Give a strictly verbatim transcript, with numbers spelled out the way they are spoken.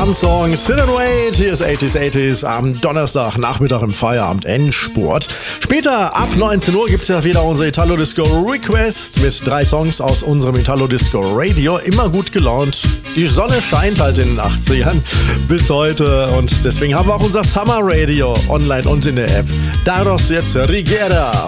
Tanzsong Sit and Wait. Hier ist achtziger achtziger am Donnerstag, Nachmittag im Feierabend Endspurt. Später ab neunzehn Uhr gibt es ja wieder unsere Italo Disco Request mit drei Songs aus unserem Italo Disco Radio. Immer gut gelaunt. Die Sonne scheint halt in den achtzigern bis heute und deswegen haben wir auch unser Summer Radio online und in der App. Daraus jetzt Rigera.